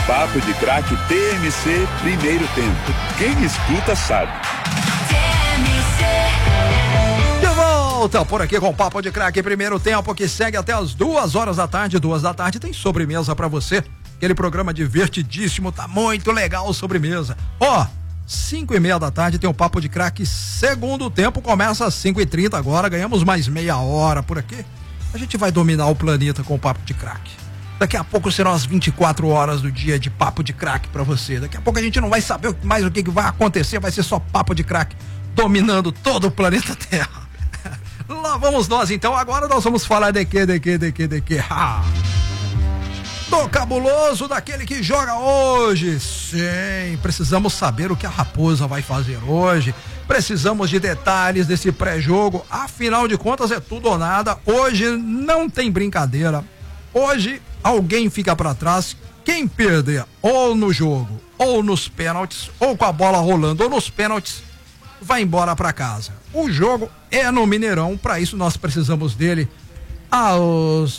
Papo de Craque TMC, primeiro tempo. Quem escuta sabe. De volta por aqui com o Papo de Craque, primeiro tempo, que segue até as 2 da tarde. 2 da tarde tem sobremesa pra você. Aquele programa divertidíssimo, tá muito legal, sobremesa. 5:30 da tarde tem o Papo de Craque, segundo tempo, começa às 5:30 agora, ganhamos mais meia hora por aqui. A gente vai dominar o planeta com o Papo de Craque. Daqui a pouco serão as 24 horas do dia de Papo de Craque pra você. Daqui a pouco a gente não vai saber mais o que vai acontecer, vai ser só Papo de Craque dominando todo o planeta Terra. Lá vamos nós então, agora nós vamos falar de quê? Do cabuloso, daquele que joga hoje. Sim, precisamos saber o que a Raposa vai fazer hoje. Precisamos de detalhes desse pré-jogo. Afinal de contas, é tudo ou nada. Hoje não tem brincadeira. Hoje alguém fica pra trás. Quem perder ou no jogo, ou nos pênaltis, ou com a bola rolando, ou nos pênaltis, vai embora pra casa. O jogo é no Mineirão. Pra isso nós precisamos dele às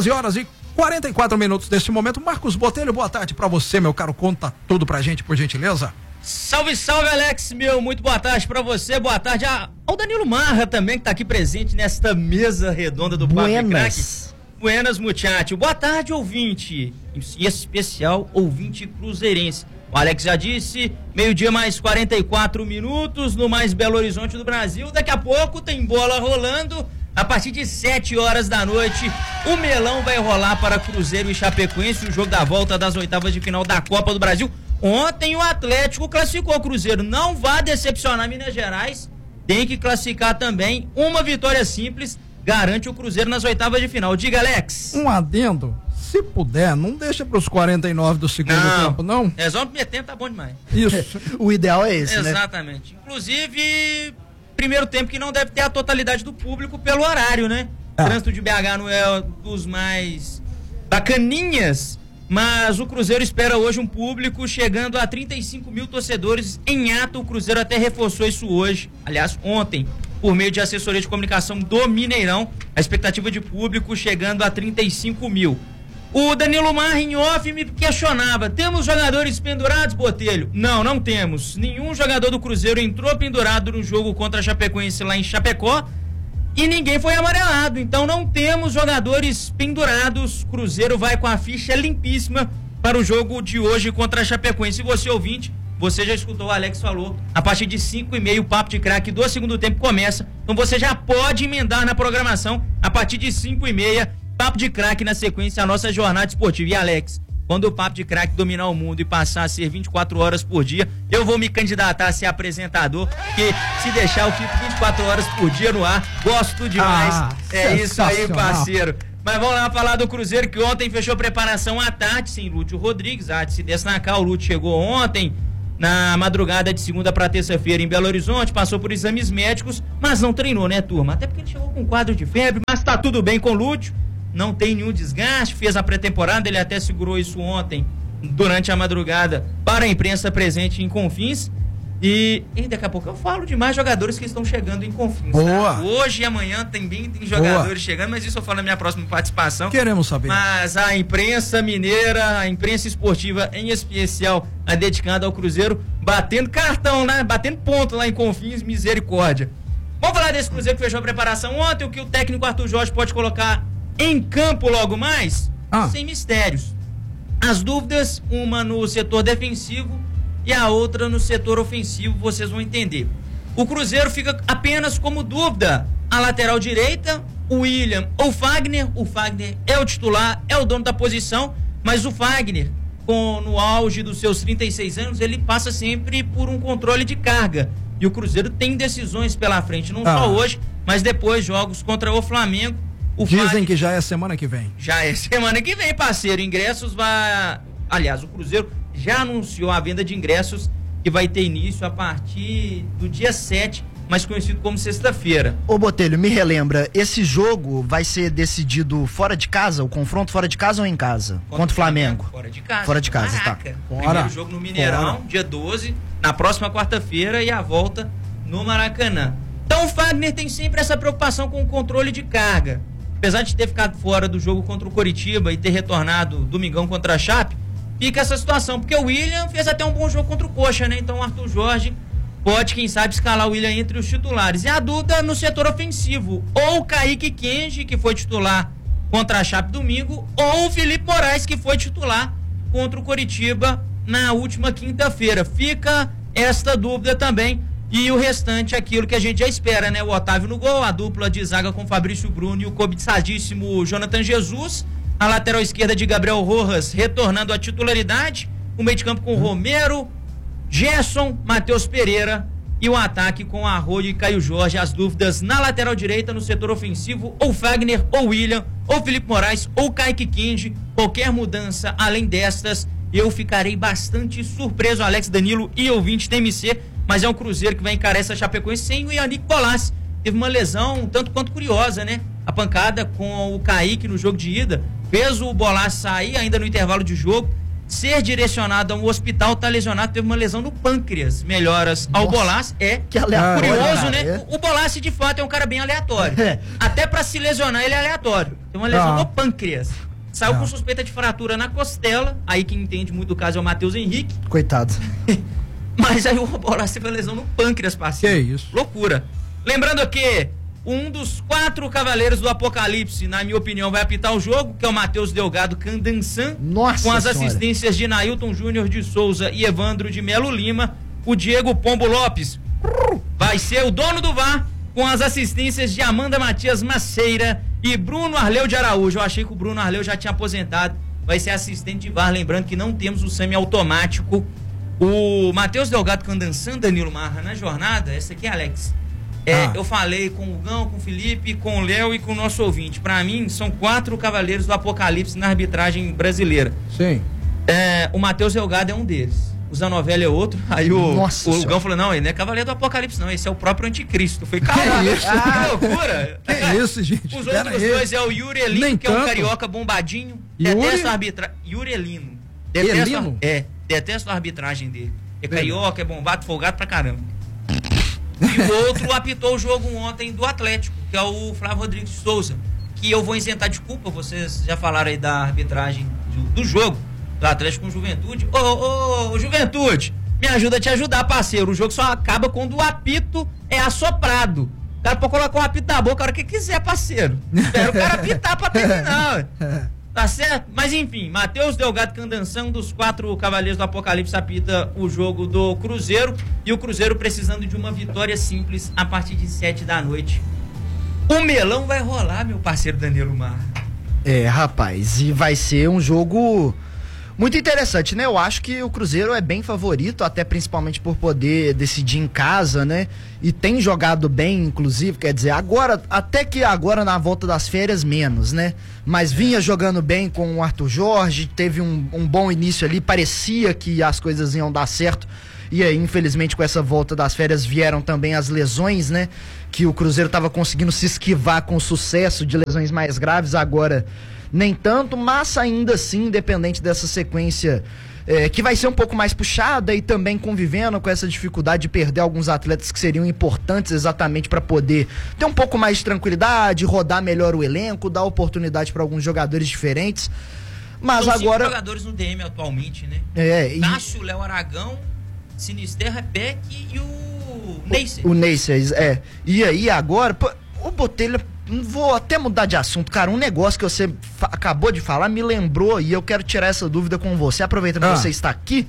12h44 neste momento. Marcos Botelho, boa tarde pra você, meu caro. Conta tudo pra gente, por gentileza. Salve, salve, Alex, muito boa tarde pra você, boa tarde ao Danilo Marra também, que tá aqui presente nesta mesa redonda do Papo de Craque. Buenas, muchacho. Boa tarde, ouvinte, em especial ouvinte cruzeirense. O Alex já disse, 12h mais 44 minutos no mais Belo Horizonte do Brasil. Daqui a pouco tem bola rolando. A partir de 7h da noite, o melão vai rolar para Cruzeiro e Chapecoense, o jogo da volta das oitavas de final da Copa do Brasil. Ontem o Atlético classificou o Cruzeiro. Não vá decepcionar Minas Gerais, tem que classificar também. Uma vitória simples garante o Cruzeiro nas oitavas de final. Diga, Alex. Um adendo, se puder, não deixa pros 49 do segundo tempo, não? É só meter tempo, tá bom demais. Isso. O ideal é esse, Exatamente. Né? Inclusive, primeiro tempo que não deve ter a totalidade do público pelo horário, né? O trânsito de BH não é dos mais bacaninhas, mas o Cruzeiro espera hoje um público chegando a 35 mil torcedores em ato. O Cruzeiro até reforçou isso hoje, aliás, ontem, por meio de assessoria de comunicação do Mineirão, a expectativa de público chegando a 35 mil. O Danilo Marra em off me questionava, temos jogadores pendurados, Botelho? Não temos. Nenhum jogador do Cruzeiro entrou pendurado no jogo contra a Chapecoense lá em Chapecó e ninguém foi amarelado. Então não temos jogadores pendurados. Cruzeiro vai com a ficha limpíssima para o jogo de hoje contra a Chapecoense. E você, ouvinte, você já escutou, o Alex falou, a partir de 5:30 o Papo de Craque do segundo tempo começa. Então você já pode emendar na programação a partir de 5:30. Papo de Craque na sequência, a nossa jornada esportiva. E Alex, quando o Papo de Craque dominar o mundo e passar a ser 24 horas por dia, eu vou me candidatar a ser apresentador, porque se deixar eu fico 24 horas por dia no ar, gosto demais. É isso aí, parceiro. Mas vamos lá falar do Cruzeiro, que ontem fechou preparação à tarde, sem Lúcio Rodrigues, a se destacar, o Lúcio chegou ontem, na madrugada de segunda para terça-feira em Belo Horizonte, passou por exames médicos, mas não treinou, né, turma? Até porque ele chegou com um quadro de febre, mas tá tudo bem com o Lúcio. Não tem nenhum desgaste, fez a pré-temporada, ele até segurou isso ontem, durante a madrugada, para a imprensa presente em Confins. E daqui a pouco eu falo de mais jogadores que estão chegando em Confins. Boa. Tá? Hoje e amanhã também tem jogadores chegando, mas isso eu falo na minha próxima participação. Queremos saber. Mas a imprensa mineira, a imprensa esportiva, em especial, a dedicada ao Cruzeiro, batendo cartão, né? Batendo ponto lá em Confins, misericórdia. Vamos falar desse Cruzeiro que fechou a preparação ontem, o que o técnico Arthur Jorge pode colocar em campo logo mais, sem mistérios. As dúvidas, uma no setor defensivo e a outra no setor ofensivo, vocês vão entender. O Cruzeiro fica apenas como dúvida a lateral direita, o William ou o Fagner. O Fagner é o titular, é o dono da posição, mas o Fagner, no auge dos seus 36 anos, ele passa sempre por um controle de carga. E o Cruzeiro tem decisões pela frente, não só hoje, mas depois jogos contra o Flamengo. Dizem que já é semana que vem. Já é semana que vem, parceiro. Ingressos vai... Aliás, o Cruzeiro já anunciou a venda de ingressos que vai ter início a partir do dia 7, mais conhecido como sexta-feira. Ô Botelho, me relembra, esse jogo vai ser decidido fora de casa? O confronto fora de casa ou em casa? Contra o Flamengo? Fora de casa. Fora de casa, Caraca. tá. Primeiro jogo no Mineirão, dia 12, na próxima quarta-feira, e a volta no Maracanã. Então o Fagner tem sempre essa preocupação com o controle de carga. Apesar de ter ficado fora do jogo contra o Coritiba e ter retornado domingão contra a Chape, fica essa situação, porque o William fez até um bom jogo contra o Coxa, né? Então o Arthur Jorge pode, quem sabe, escalar o William entre os titulares. E a dúvida no setor ofensivo, ou o Kaique Kenji, que foi titular contra a Chape domingo, ou o Felipe Moraes, que foi titular contra o Coritiba na última quinta-feira. Fica esta dúvida também. E o restante, aquilo que a gente já espera, né? O Otávio no gol, a dupla de zaga com Fabrício Bruno e o cobiçadíssimo Jonathan Jesus. A lateral esquerda de Gabriel Rojas retornando à titularidade. O meio de campo com Romero, Gerson, Matheus Pereira. E o ataque com Arroio e Caio Jorge. As dúvidas na lateral direita, no setor ofensivo, ou Fagner, ou William, ou Felipe Moraes, ou Kaique Kenji. Qualquer mudança além destas, eu ficarei bastante surpreso, Alex, Danilo e ouvinte TMC. Mas é um Cruzeiro que vai encarar essa Chapecoense sem o Yannick Bolasie. Teve uma lesão um tanto quanto curiosa, né? A pancada com o Kaique no jogo de ida fez o Bolasie sair ainda no intervalo de jogo, ser direcionado a um hospital, tá lesionado, teve uma lesão no pâncreas. Melhoras ao Bolasie. Que aleatório, curioso, cara, né? O Bolasie, de fato, é um cara bem aleatório. Até pra se lesionar, ele é aleatório. Tem uma lesão no pâncreas. Saiu com suspeita de fratura na costela. Aí quem entende muito do caso é o Matheus Henrique. Coitado. Mas aí o Bolasie teve lesão no pâncreas, parceiro. Que isso? Loucura. Lembrando que um dos 4 cavaleiros do Apocalipse, na minha opinião, vai apitar o jogo, que é o Matheus Delgado Candansan. Nossa com as senhora. assistências de Nailton Júnior de Souza e Evandro de Melo Lima. O Diego Pombo Lopes vai ser o dono do VAR, com as assistências de Amanda Matias Maceira e Bruno Arleu de Araújo. Eu achei que o Bruno Arleu já tinha aposentado. Vai ser assistente de VAR, lembrando que não temos o semi-automático. O Matheus Delgado Candansan, Danilo Marra, na jornada, essa aqui, Alex, eu falei com o Gão, com o Felipe, com o Léo e com o nosso ouvinte. Pra mim, são 4 cavaleiros do Apocalipse na arbitragem brasileira. Sim. O Matheus Delgado é um deles. O Zanovelli é outro. Aí o Gão falou, não, ele não é cavaleiro do Apocalipse, não. Esse é o próprio anticristo. Foi caralho, que loucura. Que isso, gente? Os outros dois é o Yuri Elino, que é um carioca bombadinho. Yuri? Detesto a arbitragem. Yuri Elino. Elino? Detesto a arbitragem dele. É carioca, é bombado, folgado pra caramba. E o outro apitou o jogo ontem do Atlético, que é o Flávio Rodrigues de Souza. Que eu vou isentar desculpa, vocês já falaram aí da arbitragem do jogo do Atlético com Juventude. Ô, Juventude, me ajuda a te ajudar, parceiro. O jogo só acaba quando o apito é assoprado. O cara pode colocar o apito na boca a hora que quiser, parceiro. Espera o cara apitar pra terminar. Tá certo? Mas enfim, Matheus Delgado Candansan, dos 4 cavaleiros do Apocalipse, apita o jogo do Cruzeiro. E o Cruzeiro precisando de uma vitória simples a partir de 7 da noite. O melão vai rolar, meu parceiro Danilo Mar. Rapaz, e vai ser um jogo muito interessante, né? Eu acho que o Cruzeiro é bem favorito, até principalmente por poder decidir em casa, né? E tem jogado bem, inclusive, quer dizer, agora, até que agora na volta das férias, menos, né? Mas vinha jogando bem com o Arthur Jorge, teve um bom início ali, parecia que as coisas iam dar certo. E aí, infelizmente, com essa volta das férias vieram também as lesões, né? Que o Cruzeiro estava conseguindo se esquivar com sucesso de lesões mais graves, agora nem tanto, mas ainda assim, independente dessa sequência que vai ser um pouco mais puxada e também convivendo com essa dificuldade de perder alguns atletas que seriam importantes exatamente para poder ter um pouco mais de tranquilidade, rodar melhor o elenco, dar oportunidade para alguns jogadores diferentes. Mas são agora 5 jogadores no DM atualmente, né? Tássio, Léo Aragão, Sinisterra, Peck e o Neisser. O Neisser, E aí agora, o Botelho, vou até mudar de assunto, cara, um negócio que você acabou de falar me lembrou e eu quero tirar essa dúvida com você, aproveitando que você está aqui.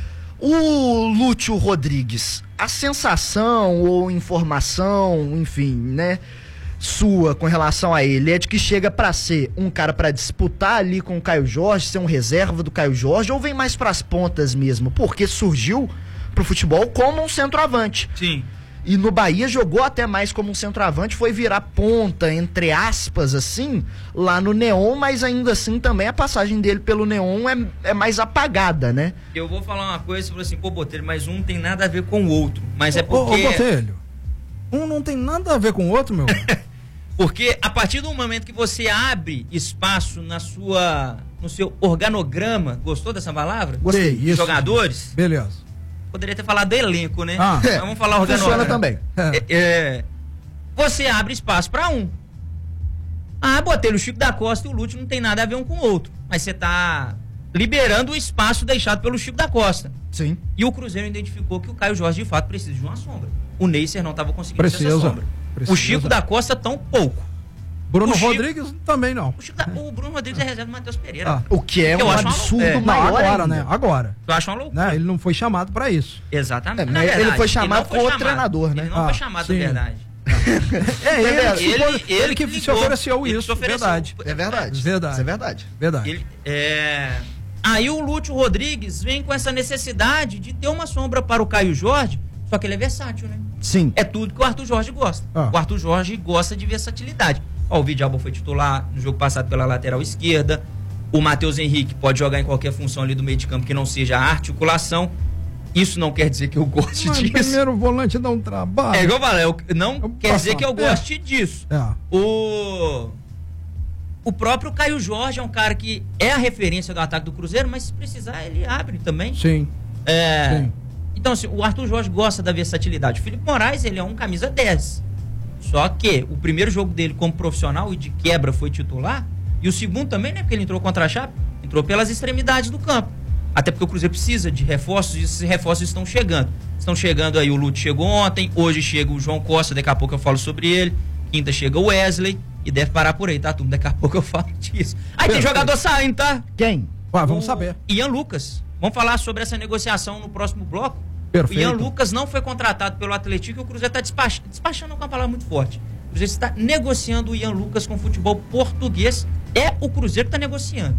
O Lúcio Rodrigues, a sensação ou informação, enfim, né, sua com relação a ele é de que chega pra ser um cara pra disputar ali com o Caio Jorge, ser um reserva do Caio Jorge, ou vem mais pras pontas mesmo? Porque surgiu pro futebol como um centroavante. Sim. E no Bahia jogou até mais como um centroavante, foi virar ponta, entre aspas, assim, lá no Neon, mas ainda assim também a passagem dele pelo Neon é mais apagada, né? Eu vou falar uma coisa, você falou assim, pô, Botelho, mas um não tem nada a ver com o outro, mas é porque... Ô, Botelho, um não tem nada a ver com o outro, meu? Porque a partir do momento que você abre espaço no seu organograma, gostou dessa palavra? Gostei. Isso. Jogadores? Beleza. Poderia ter falado do elenco, né? Mas vamos falar organograma. Funciona também. Você abre espaço para um. Botelho, o Chico da Costa e o Lúcio não tem nada a ver um com o outro. Mas você tá liberando o espaço deixado pelo Chico da Costa. Sim. E o Cruzeiro identificou que o Caio Jorge, de fato, precisa de uma sombra. O Neisser não estava conseguindo ser essa sombra. O Chico da Costa tão pouco. Bruno Rodrigues também não. O Bruno Rodrigues é reserva do Matheus Pereira. O que é um absurdo maior agora, né? Agora. Eu acho uma loucura. Né? Ele não foi chamado pra isso. Exatamente. Ele foi chamado com o treinador, né? Ele não foi chamado, na verdade. Ele que se ofereceu isso, verdade. É verdade. Isso é verdade. Aí o Lúcio Rodrigues vem com essa necessidade de ter uma sombra para o Caio Jorge, só que ele é versátil, né? Sim. É tudo que o Arthur Jorge gosta. O Arthur Jorge gosta de versatilidade. O Vidiabo foi titular no jogo passado pela lateral esquerda. O Matheus Henrique pode jogar em qualquer função ali do meio de campo que não seja a articulação. Isso não quer dizer que eu goste disso. Primeiro volante dá um trabalho. É igual eu falei, não quer dizer que eu goste disso. O próprio Caio Jorge é um cara que é a referência do ataque do Cruzeiro, mas se precisar ele abre também. Sim. Então assim, o Arthur Jorge gosta da versatilidade. O Felipe Moraes, ele é um camisa 10. Só que o primeiro jogo dele como profissional e de quebra foi titular, e o segundo também, né? Porque ele entrou contra a Chape, entrou pelas extremidades do campo. Até porque o Cruzeiro precisa de reforços, e esses reforços estão chegando. Estão chegando aí, o Lúcio chegou ontem, hoje chega o João Costa, daqui a pouco eu falo sobre ele, quinta chega o Wesley, e deve parar por aí, tá, turma? Daqui a pouco eu falo disso. Aí tem jogador saindo, tá? Quem? Vamos saber. Ian Lucas. Vamos falar sobre essa negociação no próximo bloco. Perfeito. O Ian Lucas não foi contratado pelo Atlético e o Cruzeiro está despachando com uma palavra muito forte. O Cruzeiro está negociando o Ian Lucas com o futebol português. É o Cruzeiro que está negociando.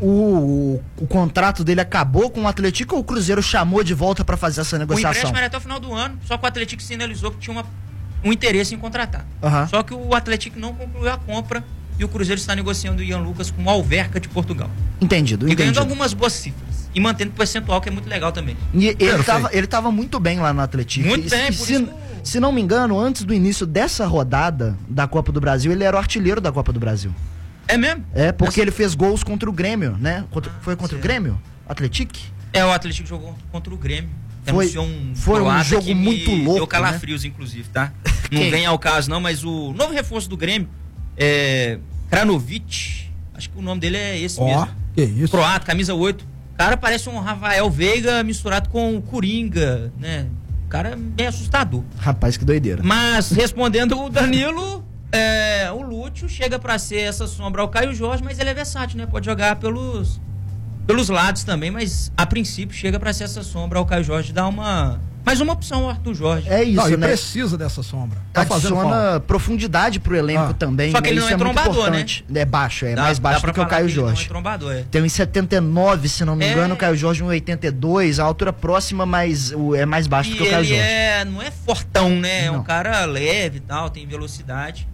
O contrato dele acabou com o Atlético ou o Cruzeiro chamou de volta para fazer essa negociação? O empréstimo era até o final do ano, só que o Atlético sinalizou que tinha um interesse em contratar. Só que o Atlético não concluiu a compra e o Cruzeiro está negociando o Ian Lucas com o Alverca de Portugal. Entendido. E ganhando algumas boas cifras. E mantendo o percentual, que é muito legal também. E ele tava muito bem lá no Atlético. Muito bem, se não me engano, antes do início dessa rodada da Copa do Brasil, ele era o artilheiro da Copa do Brasil. É mesmo? É, porque ele fez gols contra o Grêmio, né? Foi contra o Grêmio? Atlético? O Atlético jogou contra o Grêmio. Foi um jogo muito louco. Deu calafrios, né? Inclusive, tá? Não vem ao caso, não, mas o novo reforço do Grêmio é Kranovic. Acho que o nome dele é esse mesmo. Que isso? Croata, camisa 8. O cara parece um Rafael Veiga misturado com o Coringa, né? O cara é bem assustador. Rapaz, que doideira. Mas, respondendo o Danilo, o Lúcio chega pra ser essa sombra ao Caio Jorge, mas ele é versátil, né? Pode jogar pelos lados também, mas a princípio chega pra ser essa sombra ao Caio Jorge, dá mais uma opção ao Arthur Jorge. É isso, ele né? precisa dessa sombra. Adiciona profundidade pro elenco também. Só que ele não é trombador, né? É baixo, mais baixo do que o Caio Jorge. Não é trombador, Tem 1,79, se não me engano, o Caio Jorge 1,82, a altura próxima, mas é mais baixo do que o Caio Jorge. Não é fortão, né? É um cara leve e tal, tem velocidade.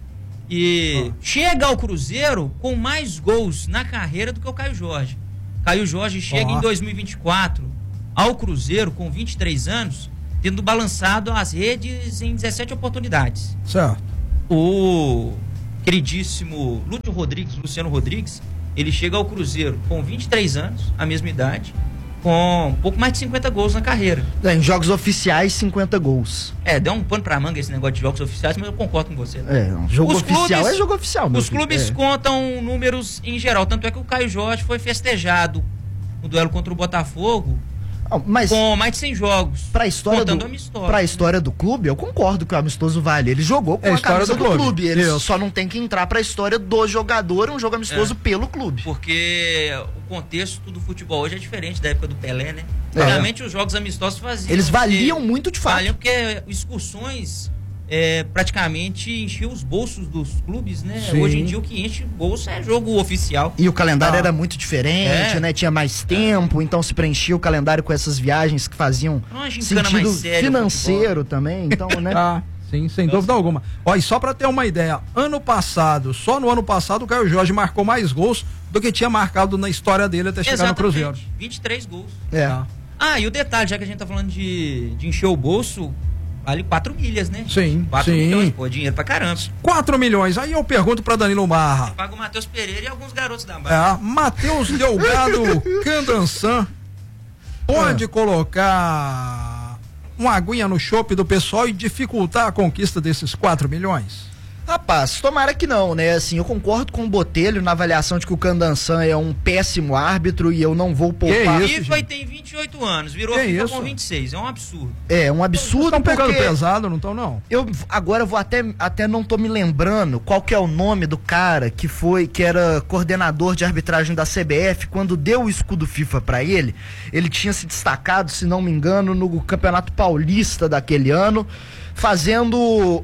E chega ao Cruzeiro com mais gols na carreira do que o Caio Jorge. Caio Jorge chega em 2024 ao Cruzeiro com 23 anos, tendo balançado as redes em 17 oportunidades. Certo. O queridíssimo Luciano Rodrigues, ele chega ao Cruzeiro com 23 anos, a mesma idade, com um pouco mais de 50 gols na carreira. Em jogos oficiais, 50 gols. Deu um pano pra manga esse negócio de jogos oficiais, mas eu concordo com você. Jogo oficial é jogo oficial. Os clubes contam números em geral, tanto é que o Caio Jorge foi festejado no duelo contra o Botafogo, mas com mais de 100 jogos. Pra história do clube, eu concordo que o amistoso vale. Ele jogou com a camisa do clube. Ele só não tem que entrar pra história do jogador, um jogo amistoso pelo clube. Porque o contexto do futebol hoje é diferente da época do Pelé, né? Realmente os jogos amistosos faziam. Eles valiam muito de fato. Valiam porque excursões praticamente enchiam os bolsos dos clubes, né? Sim. Hoje em dia o que enche o bolso é jogo oficial. E o calendário era muito diferente, né? Tinha mais tempo, então se preenchia o calendário com essas viagens que faziam sentido financeiro também, então, né? Sim, sem dúvida alguma. Olha, e só pra ter uma ideia, só no ano passado o Caio Jorge marcou mais gols do que tinha marcado na história dele até chegar no Cruzeiro. 23 gols. E o detalhe, já que a gente tá falando de encher o bolso, vale 4 milhas, né? Sim, 4 milhões, dinheiro pra caramba. 4 milhões. Aí eu pergunto pra Danilo Marra. Você paga o Matheus Pereira e alguns garotos da base. Matheus Delgado Candançan pode colocar uma aguinha no chope do pessoal e dificultar a conquista desses 4 milhões? Rapaz, tomara que não, né? Assim, eu concordo com o Botelho na avaliação de que o Candansan é um péssimo árbitro e eu não vou poupar. O FIFA tem 28 anos, virou FIFA com 26, é um absurdo. É, um absurdo. Estão pegando pesado, não estão não? Agora eu vou até não tô me lembrando qual que é o nome do cara que era coordenador de arbitragem da CBF, quando deu o escudo FIFA pra ele tinha se destacado, se não me engano, no Campeonato Paulista daquele ano, fazendo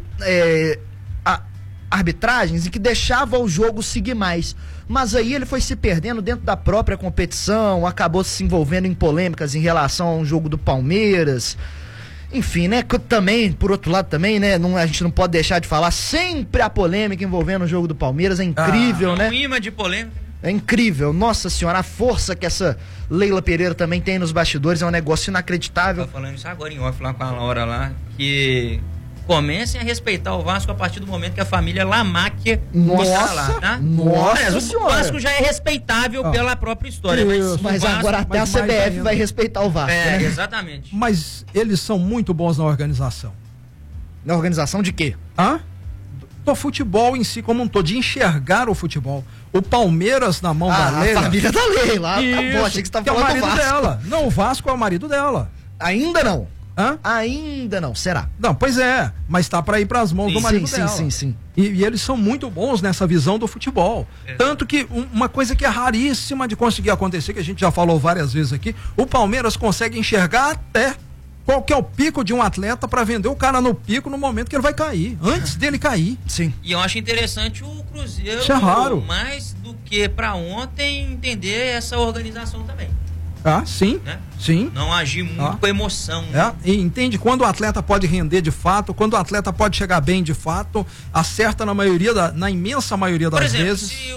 arbitragens em que deixava o jogo seguir mais. Mas aí ele foi se perdendo dentro da própria competição, acabou se envolvendo em polêmicas em relação a um jogo do Palmeiras. Enfim, né? Também, por outro lado também, né? A gente não pode deixar de falar sempre a polêmica envolvendo o jogo do Palmeiras. É incrível, né? Um imã de polêmica. É incrível. Nossa senhora, a força que essa Leila Pereira também tem nos bastidores é um negócio inacreditável. Tô falando isso agora em off lá com a Laura lá, que comecem a respeitar o Vasco a partir do momento que a família Lamáquia está lá, tá? Nossa o Vasco já é respeitável pela própria história. Mas agora até a CBF vai respeitar o Vasco, né? Exatamente. Mas eles são muito bons na organização. Na organização de quê? Do futebol em si como um todo, de enxergar o futebol. O Palmeiras na mão da Leila. A família da Leila. Tá bom, achei que você tava falando do Vasco. Dela. Não, o Vasco é o marido dela. Ainda não. Ainda não, será? Não, pois é, mas tá para ir para as mãos do marido dela. Sim. E eles são muito bons nessa visão do futebol. Tanto que uma coisa que é raríssima de conseguir acontecer, que a gente já falou várias vezes aqui, o Palmeiras consegue enxergar até qual que é o pico de um atleta para vender o cara no pico no momento que ele vai cair, antes dele cair. Sim. E eu acho interessante o Cruzeiro, isso é raro, mais do que para ontem, entender essa organização também. Sim, né? Sim. Não agir muito com emoção. Né? E entende quando o atleta pode render de fato, quando o atleta pode chegar bem de fato, acerta na imensa maioria das vezes. Se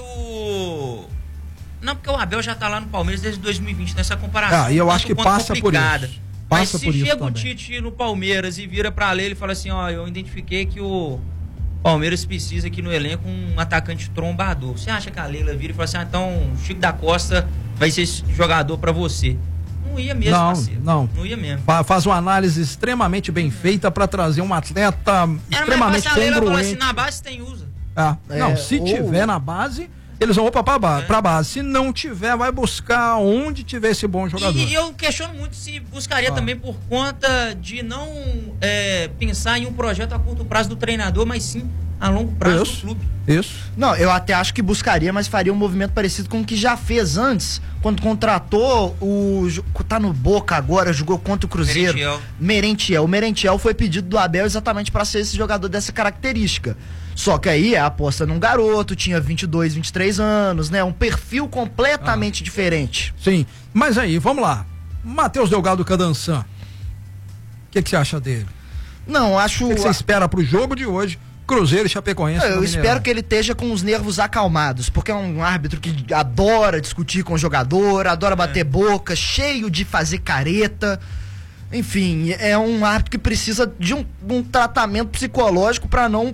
não, porque o Abel já tá lá no Palmeiras desde 2020 nessa comparação. E eu acho que passa por isso. Mas se chega o Tite no Palmeiras e vira pra Leila e fala assim, eu identifiquei que o Palmeiras precisa aqui no elenco um atacante trombador. Você acha que a Leila vira e fala assim, então Chico da Costa vai ser esse jogador pra você? Não ia mesmo, parceiro. Não ia mesmo. Faz uma análise extremamente bem feita pra trazer um atleta extremamente congruente. Assim, na base tem usa. Se tiver na base, eles vão pra base. Se não tiver, vai buscar onde tiver esse bom jogador. E eu questiono muito se buscaria também por conta de não pensar em um projeto a curto prazo do treinador, mas sim a longo prazo do clube. Isso. Não, eu até acho que buscaria, mas faria um movimento parecido com o que já fez antes, quando contratou tá no Boca agora, jogou contra o Cruzeiro. Merentiel. O Merentiel foi pedido do Abel exatamente para ser esse jogador dessa característica. Só que aí a aposta num garoto, tinha 22, 23 anos, né? Um perfil completamente diferente. Sim, mas aí, vamos lá. Matheus Delgado Candansan, o que você acha dele? Não, acho... O que você espera pro jogo de hoje? Cruzeiro e Chapecoense. Eu espero que ele esteja com os nervos acalmados, porque é um árbitro que adora discutir com o jogador, adora bater boca, cheio de fazer careta. Enfim, é um árbitro que precisa de um tratamento psicológico para não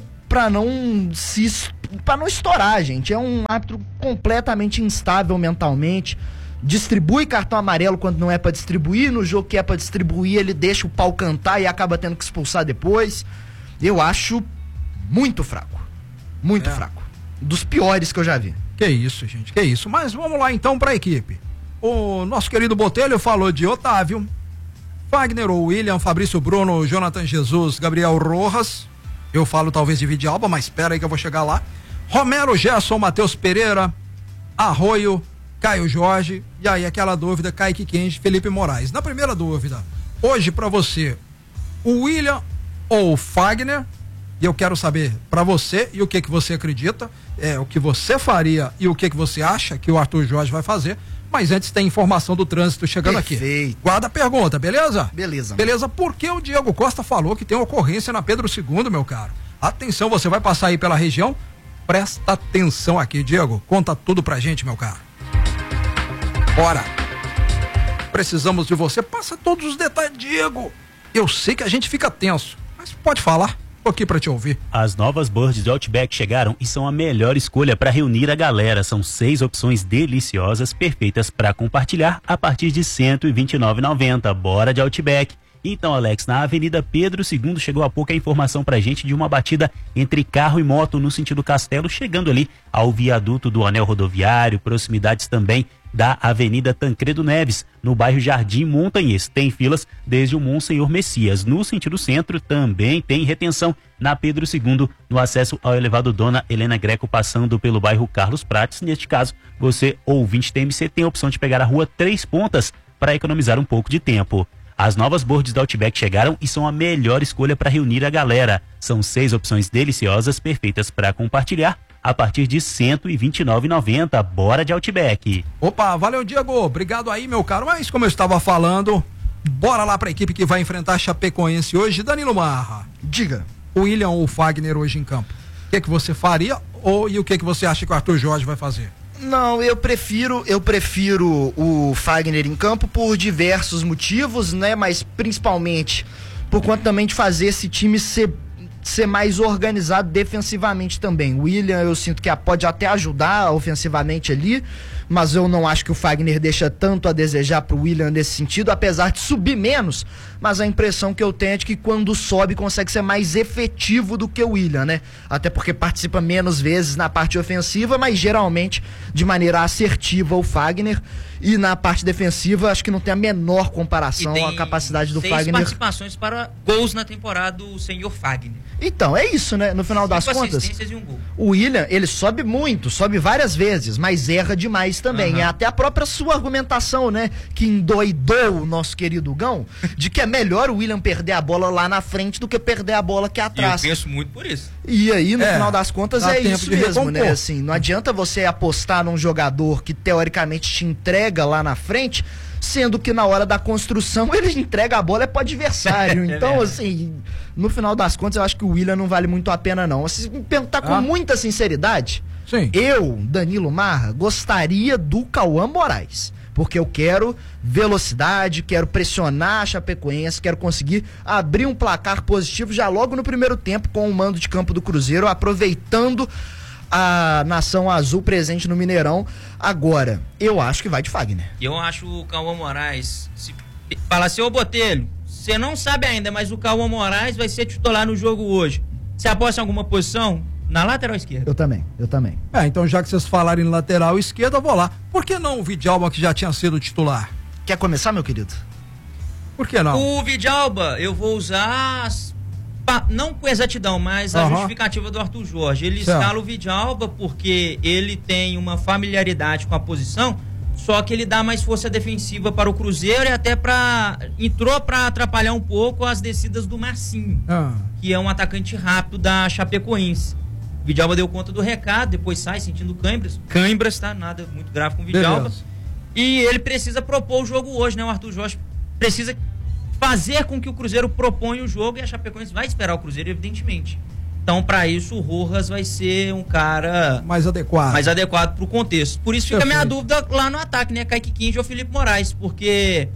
estourar, gente. É um árbitro completamente instável mentalmente. Distribui cartão amarelo quando não é para distribuir, no jogo que é para distribuir ele deixa o pau cantar e acaba tendo que expulsar depois. Eu acho muito fraco. Muito fraco. Dos piores que eu já vi. Que isso, gente, que isso. Mas vamos lá então para a equipe. O nosso querido Botelho falou de Otávio, Fagner, William, Fabrício Bruno, Jonathan Jesus, Gabriel Rojas. Eu falo talvez de Vidalba, mas espera aí que eu vou chegar lá. Romero, Gerson, Matheus Pereira, Arroio, Caio Jorge, e aí aquela dúvida, Kaique Kenji, Felipe Moraes. Na primeira dúvida, hoje pra você, o William ou o Fagner, e eu quero saber pra você e o que você acredita, o que você faria e o que você acha que o Arthur Jorge vai fazer, mas antes tem informação do trânsito chegando aqui. Guarda a pergunta, beleza? Beleza, porque o Diego Costa falou que tem ocorrência na Pedro II, meu caro. Atenção, você vai passar aí pela região, presta atenção aqui, Diego, conta tudo pra gente, meu caro. Bora. Precisamos de você, passa todos os detalhes, Diego. Eu sei que a gente fica tenso, mas pode falar. Aqui para te ouvir. As novas birds do Outback chegaram e são a melhor escolha para reunir a galera. São 6 opções deliciosas, perfeitas para compartilhar a partir de R$ 129,90. Bora de Outback. Então, Alex, na Avenida Pedro II chegou há pouco a informação pra gente de uma batida entre carro e moto no sentido Castelo, chegando ali ao viaduto do anel rodoviário, proximidades também da Avenida Tancredo Neves, no bairro Jardim Montanhês. Tem filas desde o Monsenhor Messias. No sentido centro também tem retenção na Pedro II, no acesso ao elevado Dona Helena Greco, passando pelo bairro Carlos Prates. Neste caso, você, ouvinte TMC, tem a opção de pegar a rua Três Pontas para economizar um pouco de tempo. As novas boards da Outback chegaram e são a melhor escolha para reunir a galera. São 6 opções deliciosas, perfeitas para compartilhar, a partir de R$ 129,90. Bora de Outback. Opa, valeu, Diego. Obrigado aí, meu caro. Mas como eu estava falando, bora lá para a equipe que vai enfrentar a Chapecoense hoje. Danilo Marra. Diga. O William ou o Fagner hoje em campo. O que você faria e o que você acha que o Arthur Jorge vai fazer? Não, eu prefiro o Fagner em campo por diversos motivos, né? Mas principalmente por conta também de fazer esse time ser mais organizado defensivamente também. O William, eu sinto que pode até ajudar ofensivamente ali, mas eu não acho que o Fagner deixa tanto a desejar pro William nesse sentido, apesar de subir menos, mas a impressão que eu tenho é de que quando sobe consegue ser mais efetivo do que o William, né? Até porque participa menos vezes na parte ofensiva, mas geralmente de maneira assertiva o Fagner, e na parte defensiva acho que não tem a menor comparação à capacidade do Fagner. 6 participações para gols na temporada do senhor Fagner. Então, é isso, né? No final das contas, e um gol. o William, ele sobe muito, sobe várias vezes, mas erra demais também. É até a própria sua argumentação, né? Que endoidou o nosso querido Gão, de que é melhor o William perder a bola lá na frente do que perder a bola aqui atrás. Eu penso muito por isso. E aí, no final das contas, é isso mesmo, né? recompor. Assim, não adianta você apostar num jogador que teoricamente te entrega lá na frente, sendo que na hora da construção ele entrega a bola pro adversário. Então, assim, no final das contas, eu acho que o William não vale muito a pena, não. Se me perguntar com muita sinceridade, Sim. eu, Danilo Marra, gostaria do Cauã Moraes. Porque eu quero velocidade, quero pressionar a Chapecoense, quero conseguir abrir um placar positivo já logo no primeiro tempo com o mando de campo do Cruzeiro, aproveitando a nação azul presente no Mineirão. Agora, eu acho que vai de Fagner. Eu acho o Cauã Moraes, se fala assim, ô Botelho, você não sabe ainda, mas o Cauã Moraes vai ser titular no jogo hoje. Você aposta em alguma posição? Na lateral esquerda. Eu também. Então já que vocês falaram em lateral esquerda, eu vou lá. Por que não o Vidalba, que já tinha sido titular? Quer começar, meu querido? Por que não? O Vidalba, eu vou usar, não com exatidão, mas a justificativa do Arthur Jorge. Ele escala o Vidalba porque ele tem uma familiaridade com a posição, só que ele dá mais força defensiva para o Cruzeiro e até entrou para atrapalhar um pouco as descidas do Marcinho, que é um atacante rápido da Chapecoense. O Vidalba deu conta do recado, depois sai sentindo câimbras, tá? Nada muito grave com o Vidalba. Beleza. E ele precisa propor o jogo hoje, né? O Arthur Jorge precisa fazer com que o Cruzeiro proponha o jogo e a Chapecoense vai esperar o Cruzeiro, evidentemente. Então, para isso, o Rojas vai ser um cara mais adequado pro contexto. Por isso fica a minha dúvida lá no ataque, né? Kaique Quinge ou Felipe Moraes, porque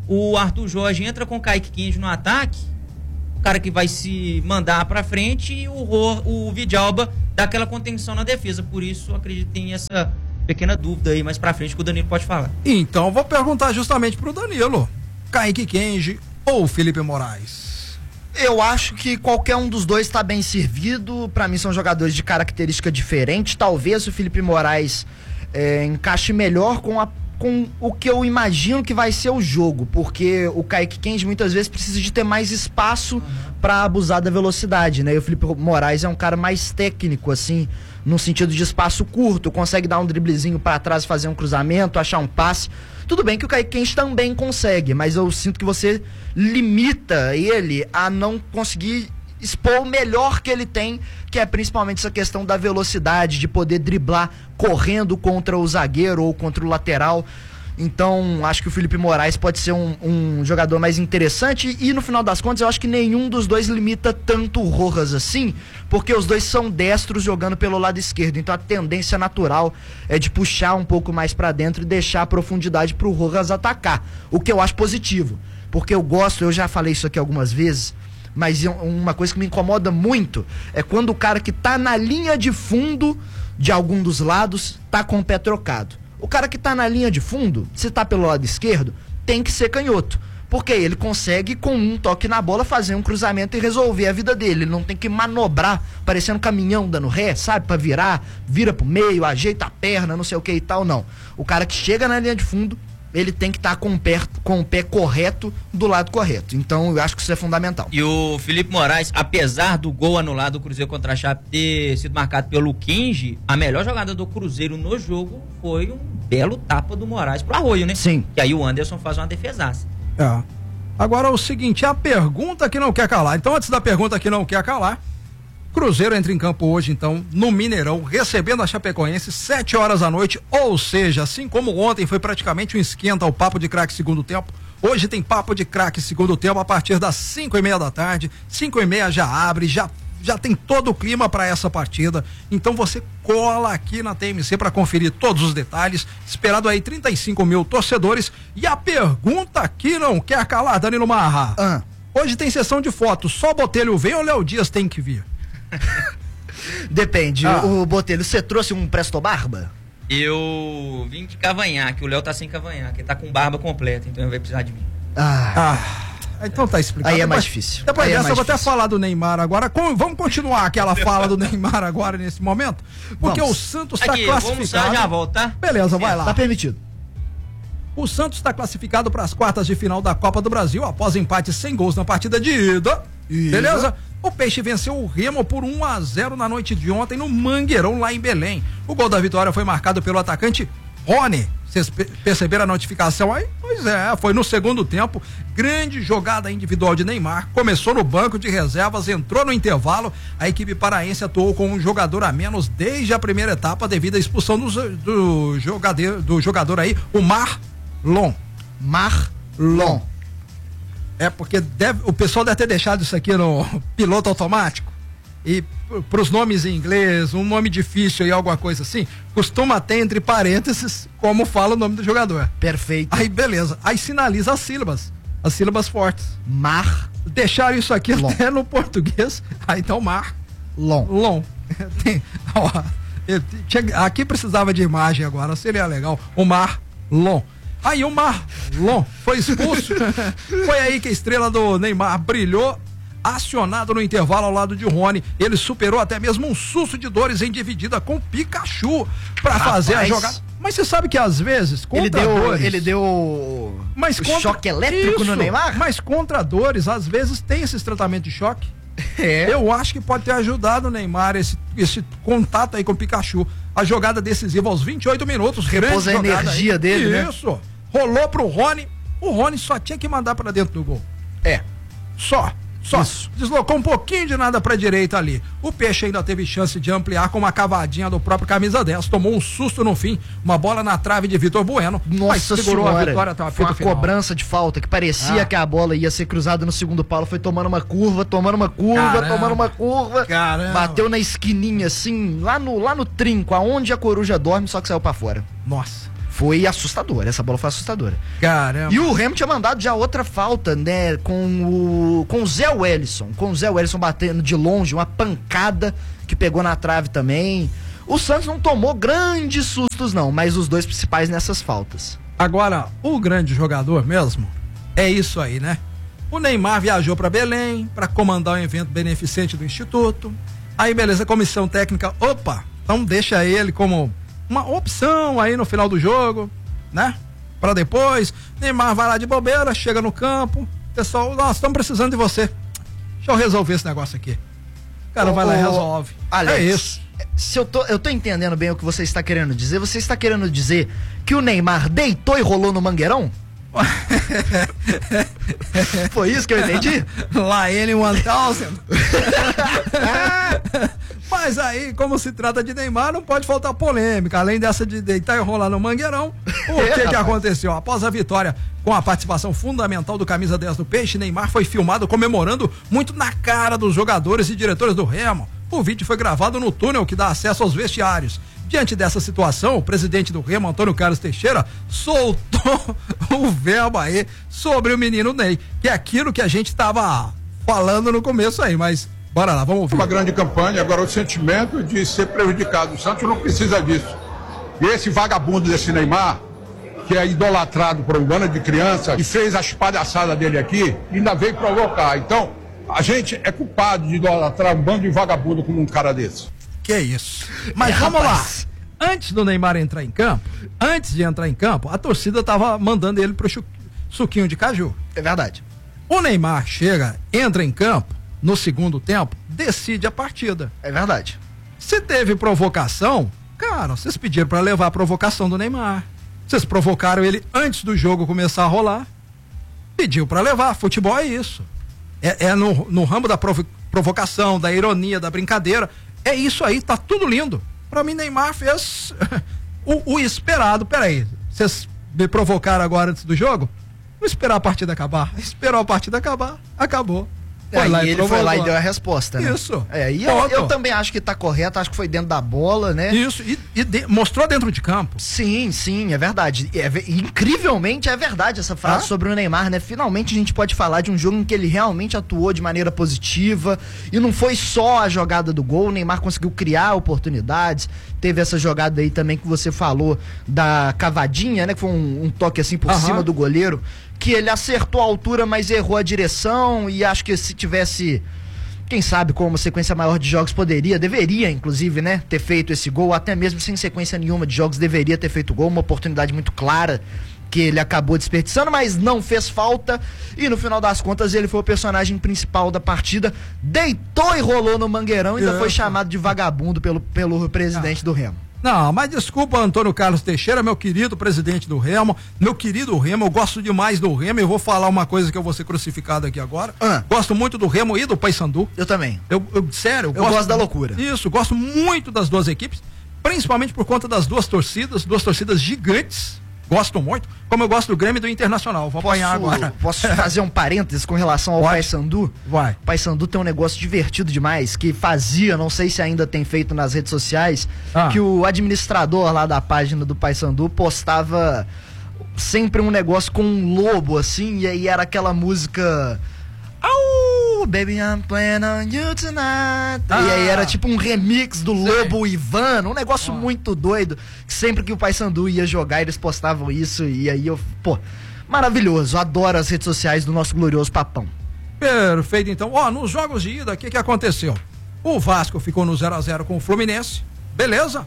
o Arthur Jorge entra com o Kaique Quinge no ataque, o cara que vai se mandar pra frente, e o Vidalba dá aquela contenção na defesa. Por isso, acredito que tem essa pequena dúvida aí mais pra frente que o Danilo pode falar. Então, vou perguntar justamente pro Danilo. Kaique Quinge ou Felipe Moraes? Eu acho que qualquer um dos dois está bem servido. Para mim são jogadores de característica diferente. Talvez o Felipe Moraes encaixe melhor com o que eu imagino que vai ser o jogo, porque o Kaique Quinge muitas vezes precisa de ter mais espaço para abusar da velocidade, né? E o Felipe Moraes é um cara mais técnico, assim, no sentido de espaço curto, consegue dar um driblezinho para trás, fazer um cruzamento, achar um passe. Tudo bem que o Kaique Quinge também consegue, mas eu sinto que você limita ele a não conseguir expor o melhor que ele tem, que é principalmente essa questão da velocidade, de poder driblar correndo contra o zagueiro ou contra o lateral. Então, acho que o Felipe Moraes pode ser um jogador mais interessante, e no final das contas eu acho que nenhum dos dois limita tanto o Rojas assim, porque os dois são destros jogando pelo lado esquerdo, então a tendência natural é de puxar um pouco mais pra dentro e deixar a profundidade pro Rojas atacar, o que eu acho positivo, porque eu já falei isso aqui algumas vezes, mas uma coisa que me incomoda muito é quando o cara que tá na linha de fundo de algum dos lados tá com o pé trocado. O cara que tá na linha de fundo, se tá pelo lado esquerdo, tem que ser canhoto, Porque ele consegue, com um toque na bola, fazer um cruzamento e resolver a vida dele. Ele não tem que manobrar, parecendo um caminhão dando ré, sabe? Pra virar, vira pro meio, ajeita a perna, não sei o que e tal, não. O cara que chega na linha de fundo, ele tem que estar com o pé correto do lado correto. Então, eu acho que isso é fundamental. E o Felipe Moraes, apesar do gol anulado do Cruzeiro contra a Chape ter sido marcado pelo Kinji, a melhor jogada do Cruzeiro no jogo foi um belo tapa do Moraes pro Arroio, né? Sim. Que aí o Anderson faz uma defesaça. É. Agora o seguinte, a pergunta que não quer calar. Então, antes da pergunta que não quer calar, Cruzeiro entra em campo hoje, então, no Mineirão, recebendo a Chapecoense, 7 horas da noite, ou seja, assim como ontem foi praticamente um esquenta ao Papo de Craque segundo tempo, hoje tem Papo de Craque segundo tempo a partir das 5:30 da tarde, 5:30 já abre, já tem todo o clima para essa partida, então você cola aqui na TMC para conferir todos os detalhes, esperado aí 35 mil torcedores, e a pergunta que não quer calar, Danilo Marra, hoje tem sessão de fotos, só Botelho vem ou Léo Dias tem que vir? Depende. O Botelho, você trouxe um Presto Barba? Eu vim de cavanhaque, o Léo tá sem cavanhaque, ele tá com barba completa, então ele vai precisar de mim. Então tá explicado. Aí é mais difícil. Depois dessa eu vou difícil. até falar do Neymar agora. Vamos continuar aquela fala do Neymar agora nesse momento? Porque o Santos está classificado. Vamos já voltar? Beleza, vai lá. Tá permitido. O Santos está classificado para as quartas de final da Copa do Brasil após empate sem gols na partida de ida. Beleza? O Peixe venceu o Remo por 1-0 na noite de ontem no Mangueirão, lá em Belém. O gol da vitória foi marcado pelo atacante Rony. Vocês perceberam a notificação aí? Pois é, foi no segundo tempo. Grande jogada individual de Neymar. Começou no banco de reservas, entrou no intervalo. A equipe paraense atuou com um jogador a menos desde a primeira etapa devido à expulsão do jogador aí, o Marlon. Marlon. É porque o pessoal deve ter deixado isso aqui no piloto automático. E pros nomes em inglês, um nome difícil e alguma coisa assim, costuma ter entre parênteses como fala o nome do jogador. Perfeito. Aí beleza, aí sinaliza as sílabas fortes. Deixaram isso aqui até no português, aí então Marlon. Aqui precisava de imagem agora, seria legal, o Marlon. Aí o Marlon foi expulso. Foi aí que a estrela do Neymar brilhou, acionado no intervalo ao lado de Rony. Ele superou até mesmo um susto de dores em dividida com Pikachu para fazer a jogada. Mas você sabe que às vezes ele deu choque elétrico no Neymar? Mas contra dores, às vezes tem esses tratamentos de choque. Eu acho que pode ter ajudado o Neymar esse contato aí com o Pikachu. A jogada decisiva aos 28 minutos. Repousa a energia aí dele, né? Isso. Rolou pro Rony. O Rony só tinha que mandar pra dentro do gol. Só. Isso. Deslocou um pouquinho de nada pra direita ali. O Peixe ainda teve chance de ampliar com uma cavadinha do próprio camisa 10. Tomou um susto no fim. Uma bola na trave de Vitor Bueno. Nossa segurou senhora. A vitória até foi uma cobrança de falta que parecia que a bola ia ser cruzada no segundo pau. Foi tomando uma curva. Caramba. Bateu na esquininha assim, lá no trinco, aonde a coruja dorme, só que saiu pra fora. Nossa. Foi assustadora, essa bola foi assustadora. Caramba. E o Remo tinha mandado já outra falta, né, com o Zé Wellison. Com o Zé Wellison batendo de longe, uma pancada que pegou na trave também. O Santos não tomou grandes sustos não, mas os dois principais nessas faltas. Agora, o grande jogador mesmo, é isso aí, né? O Neymar viajou para Belém para comandar um evento beneficente do Instituto. Aí, beleza, a comissão técnica, então deixa ele como uma opção aí no final do jogo, né? Pra depois, Neymar vai lá de bobeira, chega no campo, pessoal, nós estamos precisando de você. Deixa eu resolver esse negócio aqui. O cara vai lá e resolve. Alex, é isso. Se eu tô entendendo bem o que você está querendo dizer, você está querendo dizer que o Neymar deitou e rolou no Mangueirão? Foi isso que eu entendi? Lá ele 1000. Mas aí, como se trata de Neymar, não pode faltar polêmica. Além dessa de deitar e rolar no Mangueirão, o que aconteceu? Após a vitória, com a participação fundamental do camisa 10 do Peixe, Neymar foi filmado comemorando muito na cara dos jogadores e diretores do Remo. O vídeo foi gravado no túnel que dá acesso aos vestiários. Diante dessa situação, o presidente do Remo, Antônio Carlos Teixeira, soltou o verbo aí sobre o menino Ney, que é aquilo que a gente estava falando no começo aí, mas bora lá, vamos ouvir. Uma grande campanha, agora o sentimento de ser prejudicado. O Santos não precisa disso. E esse vagabundo desse Neymar que é idolatrado por um bando de criança e fez as palhaçadas dele aqui, ainda veio provocar. Então, a gente é culpado de idolatrar um bando de vagabundo como um cara desse. Que isso. Mas vamos rapaz. lá. Antes do Neymar entrar em campo, a torcida tava mandando ele pro suquinho de caju. É verdade. O Neymar chega, entra em campo, no segundo tempo, decide a partida. É verdade. Se teve provocação, cara, vocês pediram pra levar a provocação do Neymar. Vocês provocaram ele antes do jogo começar a rolar. Pediu pra levar. Futebol é isso. É no ramo da provocação, da ironia, da brincadeira. É isso aí, tá tudo lindo. Pra mim, Neymar fez o esperado. Peraí, vocês me provocaram agora antes do jogo? Vou esperar a partida acabar. Esperou a partida acabar, acabou. Ele foi lá e deu a resposta, né? Isso. E eu também acho que tá correto, acho que foi dentro da bola, né? Isso, mostrou dentro de campo. Sim, é verdade. Incrivelmente é verdade essa frase sobre o Neymar, né? Finalmente a gente pode falar de um jogo em que ele realmente atuou de maneira positiva e não foi só a jogada do gol, o Neymar conseguiu criar oportunidades, teve essa jogada aí também que você falou da cavadinha, né? Que foi um toque assim por cima do goleiro, que ele acertou a altura, mas errou a direção, e acho que se tivesse, quem sabe, com uma sequência maior de jogos, deveria, inclusive, né, ter feito esse gol, até mesmo sem sequência nenhuma de jogos, deveria ter feito gol, uma oportunidade muito clara que ele acabou desperdiçando, mas não fez falta, e no final das contas ele foi o personagem principal da partida, deitou e rolou no Mangueirão, ainda foi chamado de vagabundo pelo presidente do Remo. Não, mas desculpa, Antônio Carlos Teixeira, meu querido presidente do Remo, meu querido Remo, eu gosto demais do Remo, eu vou falar uma coisa que eu vou ser crucificado aqui agora. Gosto muito do Remo e do Paysandu. Eu também. Sério, eu gosto da loucura. Isso, gosto muito das duas equipes, principalmente por conta das duas torcidas gigantes. Gosto muito, como eu gosto do Grêmio e do Internacional. Vou apanhar agora. Posso fazer um parênteses com relação ao Paysandu? Vai. O Paysandu tem um negócio divertido demais, que fazia, não sei se ainda tem feito nas redes sociais, que o administrador lá da página do Paysandu postava sempre um negócio com um lobo, assim, e aí era aquela música... Oh, baby, I'm playing on you tonight. E aí era tipo um remix do Lobo Ivano, um negócio muito doido, que sempre que o Paysandu ia jogar, eles postavam isso, e aí maravilhoso, adoro as redes sociais do nosso glorioso Papão. Perfeito, então, nos jogos de ida, o que aconteceu? O Vasco ficou no 0x0 com o Fluminense, beleza?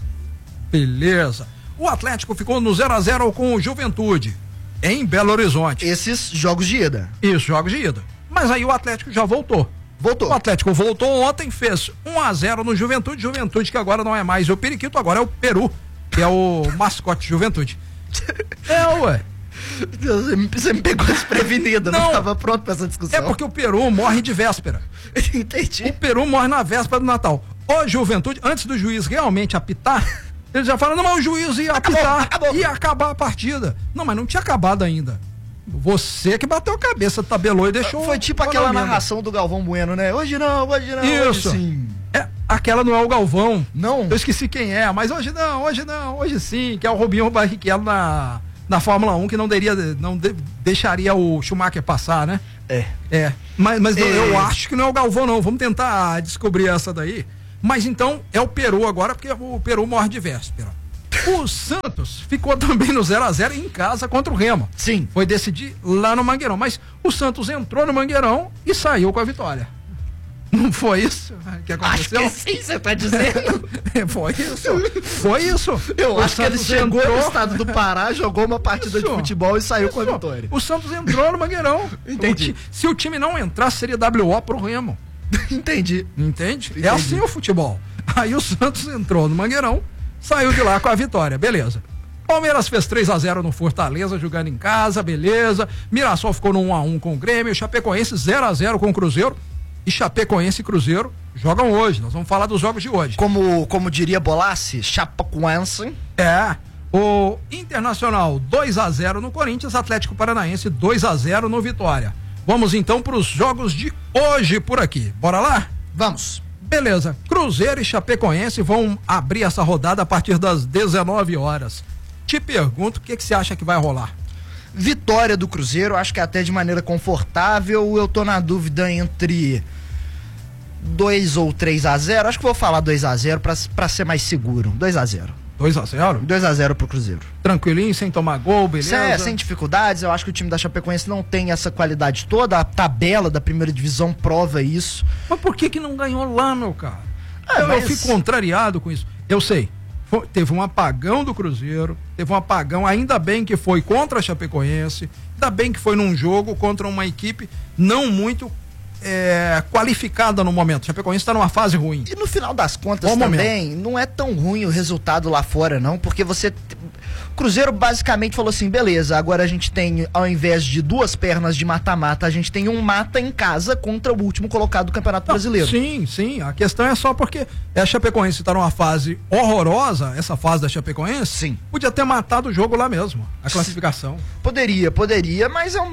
O Atlético ficou no 0x0 com o Juventude, em Belo Horizonte. Esses jogos de ida. Isso, jogos de ida. Mas aí o Atlético já voltou. O Atlético voltou ontem, fez 1x0 no Juventude, que agora não é mais o Periquito, agora é o Peru, que é o mascote Juventude. Ué. Você me pegou desprevenido, não estava pronto pra essa discussão. É porque o Peru morre de véspera. Entendi. O Peru morre na véspera do Natal. O Juventude, antes do juiz realmente apitar, ele já fala, não, mas o juiz ia apitar, ia acabar a partida. Não, mas não tinha acabado ainda. Você que bateu a cabeça, tabelou e deixou... Foi tipo aquela narração do Galvão Bueno, né? Hoje não, isso. Hoje sim. Aquela não é o Galvão. Não? Eu esqueci quem é, mas hoje não, hoje sim, que é o Rubinho Barrichello na Fórmula 1, que não deixaria o Schumacher passar, né? Mas eu acho que não é o Galvão, não. Vamos tentar descobrir essa daí. Mas então é o Peru agora, porque o Peru morre de véspera. O Santos ficou também no 0x0 em casa contra o Remo. Sim. Foi decidir lá no Mangueirão. Mas o Santos entrou no Mangueirão e saiu com a vitória. Não foi isso que aconteceu? Acho que sim, você tá dizendo. Foi isso. Eu acho que ele chegou no estado do Pará, jogou uma partida de futebol e saiu com a vitória. O Santos entrou no Mangueirão. Entendi. Se o time não entrasse, seria WO pro Remo. Entendi. Entende? É assim o futebol. Aí o Santos entrou no Mangueirão, saiu de lá com a vitória, beleza. Palmeiras fez 3x0 no Fortaleza, jogando em casa, beleza. Mirassol ficou no 1x1 com o Grêmio. Chapecoense 0x0 com o Cruzeiro. E Chapecoense e Cruzeiro jogam hoje. Nós vamos falar dos jogos de hoje. Como diria Bolassi, Chapecoense. O Internacional 2x0 no Corinthians, Atlético Paranaense 2x0 no Vitória. Vamos então para os jogos de hoje por aqui. Bora lá? Vamos. Beleza, Cruzeiro e Chapecoense vão abrir essa rodada a partir das 19 horas. Te pergunto, o que você acha que vai rolar? Vitória do Cruzeiro, acho que até de maneira confortável. Eu tô na dúvida entre 2 ou 3x0. Acho que vou falar 2x0 pra ser mais seguro. 2x0. 2-0? 2-0 pro Cruzeiro. Tranquilinho, sem tomar gol, beleza? Sem dificuldades. Eu acho que o time da Chapecoense não tem essa qualidade toda. A tabela da primeira divisão prova isso. Mas por que não ganhou lá, meu cara? Mas... Eu fico contrariado com isso. Eu sei, teve um apagão do Cruzeiro, teve um apagão, ainda bem que foi contra a Chapecoense, ainda bem que foi num jogo contra uma equipe não muito qualificada no momento. A Chapecoense está numa fase ruim. E no final das contas também, não é tão ruim o resultado lá fora, não, porque você... O Cruzeiro basicamente falou assim, beleza, agora a gente tem, ao invés de 2 pernas de mata-mata, a gente tem um mata em casa contra o último colocado do Campeonato Brasileiro. Sim, a questão é só porque a Chapecoense está numa fase horrorosa, essa fase da Chapecoense, sim, podia ter matado o jogo lá mesmo, a classificação. Poderia, mas eu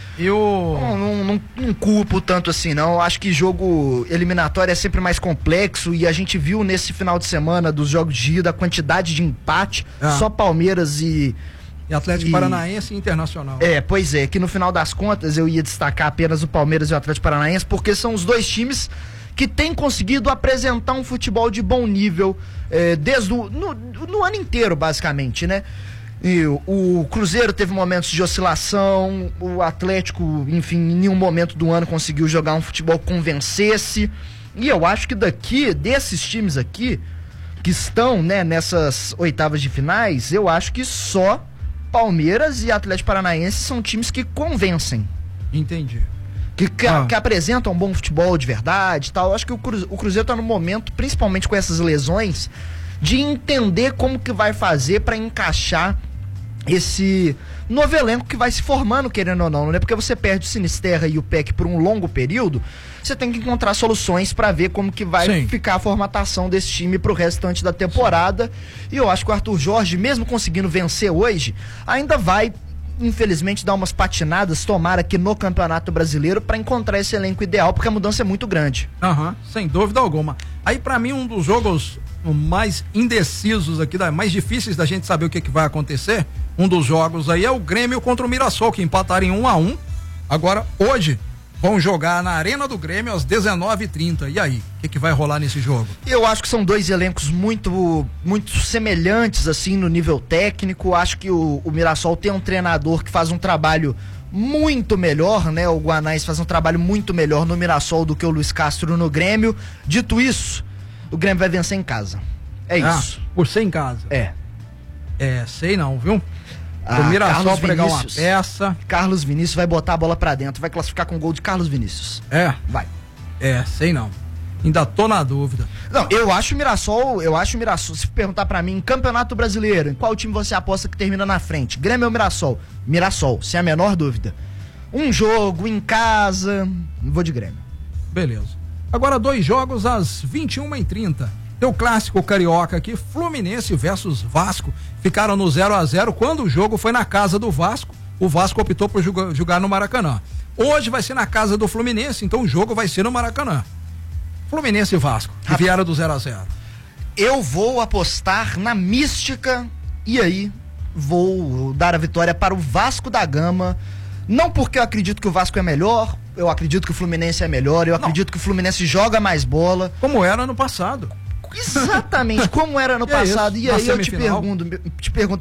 não culpo tanto assim, não. Eu acho que jogo eliminatório é sempre mais complexo e a gente viu nesse final de semana dos jogos de ida a quantidade de empate, só Palmeiras e Atlético Paranaense e Internacional. Pois é, que no final das contas eu ia destacar apenas o Palmeiras e o Atlético Paranaense, porque são os 2 times que têm conseguido apresentar um futebol de bom nível desde no ano inteiro, basicamente, né? E o Cruzeiro teve momentos de oscilação, o Atlético, enfim, em nenhum momento do ano conseguiu jogar um futebol que convencesse. E eu acho que desses times aqui, que estão, né, nessas oitavas de finais, eu acho que só Palmeiras e Atlético Paranaense são times que convencem. Entendi. Que apresentam um bom futebol de verdade e tal. Eu acho que o Cruzeiro está no momento, principalmente com essas lesões, de entender como que vai fazer para encaixar esse novo elenco que vai se formando, querendo ou não, né? Porque você perde o Sinisterra e o PEC por um longo período, você tem que encontrar soluções para ver como que vai ficar a formatação desse time pro restante da temporada. E eu acho que o Arthur Jorge, mesmo conseguindo vencer hoje, ainda vai, infelizmente, dar umas patinadas, tomara que no Campeonato Brasileiro, para encontrar esse elenco ideal, porque a mudança é muito grande. Sem dúvida alguma. Aí, para mim, um dos jogos mais indecisos aqui, mais difíceis da gente saber o que vai acontecer, um dos jogos aí é o Grêmio contra o Mirassol, que empataram em 1-1. Agora, hoje, vão jogar na Arena do Grêmio às 19h30. E aí, o que vai rolar nesse jogo? Eu acho que são 2 elencos muito semelhantes, assim, no nível técnico. Acho que o Mirassol tem um treinador que faz um trabalho muito melhor, né? O Guanais faz um trabalho muito melhor no Mirassol do que o Luiz Castro no Grêmio. Dito isso, o Grêmio vai vencer em casa. É isso. Por ser em casa? Sei não, viu? O Mirassol Carlos pregar Vinícius, uma peça. Carlos Vinícius vai botar a bola pra dentro, vai classificar com gol de Carlos Vinícius. Vai. Sei não. Ainda tô na dúvida. Não, eu acho o Mirassol, se perguntar pra mim, em Campeonato Brasileiro, em qual time você aposta que termina na frente? Grêmio ou Mirassol? Mirassol, sem a menor dúvida. Um jogo em casa, vou de Grêmio. Beleza. Agora 2 jogos às 21h30. Tem o clássico carioca aqui, Fluminense versus Vasco. Ficaram no 0-0 quando o jogo foi na casa do Vasco. O Vasco optou por jogar no Maracanã. Hoje vai ser na casa do Fluminense, então o jogo vai ser no Maracanã. Fluminense e Vasco, que vieram do 0-0. Eu vou apostar na mística e aí vou dar a vitória para o Vasco da Gama. Não porque eu acredito que o Vasco é melhor, eu acredito que o Fluminense é melhor, eu acredito que o Fluminense joga mais bola. Como era ano passado. Exatamente, como era ano passado. E aí eu te pergunto,